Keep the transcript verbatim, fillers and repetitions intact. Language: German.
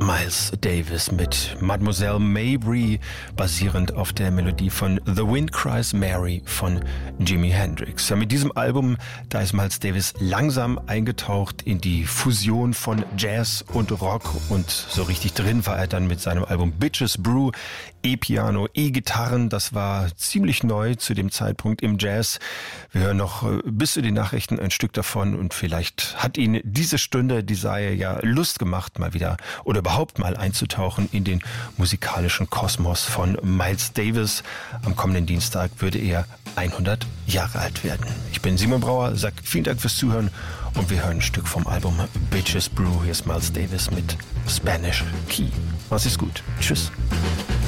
Miles Davis mit Mademoiselle Mabry, basierend auf der Melodie von The Wind Cries Mary von Jimi Hendrix. Ja, mit diesem Album, da ist Miles Davis langsam eingetaucht in die Fusion von Jazz und Rock und so richtig drin war er dann mit seinem Album Bitches Brew. E-Piano, E-Gitarren, das war ziemlich neu zu dem Zeitpunkt im Jazz. Wir hören noch bis zu den Nachrichten ein Stück davon und vielleicht hat Ihnen diese Stunde, die sei ja Lust gemacht, mal wieder oder überhaupt mal einzutauchen in den musikalischen Kosmos von Miles Davis. Am kommenden Dienstag würde er hundert Jahre alt werden. Ich bin Simon Brauer, sag vielen Dank fürs Zuhören und wir hören ein Stück vom Album Bitches Brew. Hier ist Miles Davis mit Spanish Key. Mach's gut. Tschüss.